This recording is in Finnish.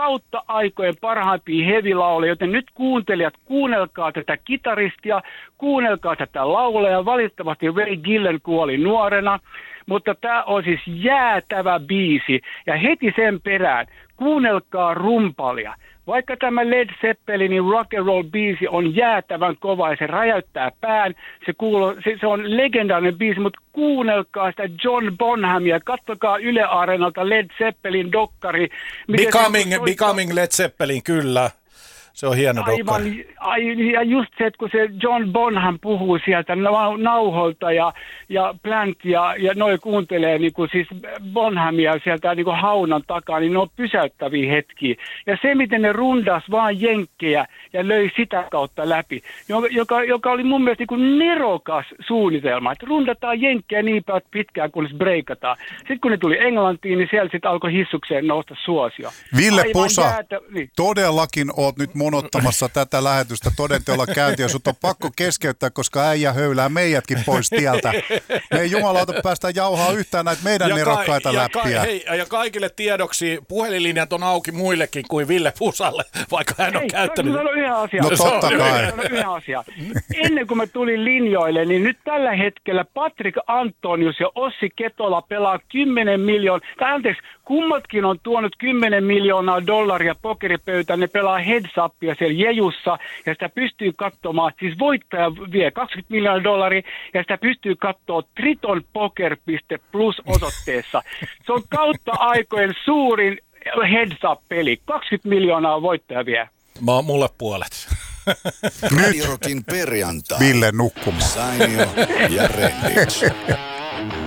kautta aikojen parhaimpia heavy-lauleja, joten nyt kuuntelijat, kuunnelkaa tätä kitaristia, kuunnelkaa tätä laulajaa. Valitettavasti Ray Gillen kuoli nuorena, mutta tämä on siis jäätävä biisi. Ja heti sen perään kuunnelkaa rumpalia. Vaikka tämä Led Zeppelinin rock and roll biisi on jäätävän kova ja se räjäyttää pään, se on legendaarinen biisi, mutta kuunnelkaa sitä John Bonhamia, katsokaa Yle Areenalta Led Zeppelin dokkari. Becoming Led Zeppelin, kyllä. Se on hieno dokkari. Ja just se, että kun se John Bonham puhuu sieltä nauholta ja Plant ja noi kuuntelee niin kuin siis Bonhamia sieltä niin kuin haunan takaa, niin ne on pysäyttäviä hetkiä. Ja se, miten ne rundas vaan jenkkejä ja löi sitä kautta läpi, joka oli mun mielestä niin kuin nerokas suunnitelma, että rundataan jenkkejä niin pitkään, kunnes breikataan. Sitten kun ne tuli Englantiin, niin siellä sitten alkoi hissukseen nousta suosio. Ville Pusa, todellakin oot nyt monottamassa tätä lähetystä todenteolla käyntiä. Sut on pakko keskeyttää, koska äijä höylää meidätkin pois tieltä. Me ei jumalauta päästä jauhaa yhtään näitä meidän nerokkaita läppiä. Ja kaikille tiedoksi, puhelinlinjat on auki muillekin kuin Ville Pusalle, vaikka hän on käyttänyt. No yhden asia. No totta kai. Yhden asia. Ennen kuin mä tulin linjoille, niin nyt tällä hetkellä Patrick Antonius ja Ossi Ketola pelaa 10 miljoonaa, kummatkin on tuonut $10 miljoonaa pokeripöytään, ne pelaa heads upia siellä Jejussa, ja sitä pystyy katsomaan, siis voittaja vie $20 miljoonaa, ja sitä pystyy katsomaan tritonpoker.plus osoitteessa. Se on kautta aikojen suurin heads up-peli, $20 miljoonaa voittaja vie. Mulle puolet. Radio Rockin perjantai. Ville nukkumaan. Sainio ja Rendits.